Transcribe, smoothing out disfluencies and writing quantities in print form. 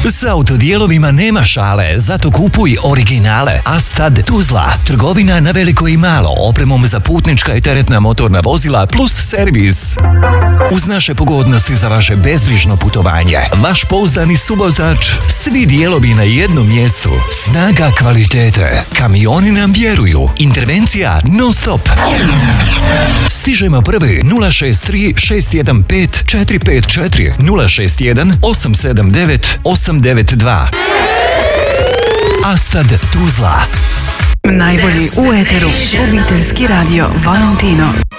S autodijelovima nema šale, zato kupuj originale. Astad Tuzla, trgovina na veliko i malo, opremom za putnička i teretna motorna vozila plus servis. Uz naše pogodnosti za vaše bezbrižno putovanje, vaš pouzdani suvozač, svi dijelovi na jednom mjestu, snaga kvalitete, kamioni nam vjeruju, intervencija non stop. Stižemo prvi 063 615 454 061 879 892. Astad Tuzla. Najbolji u eteru, obiteljski radio Valentino.